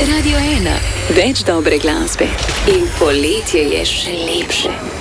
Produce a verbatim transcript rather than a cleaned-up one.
Radio ena, več dobre glasbe in poletje je še lepše.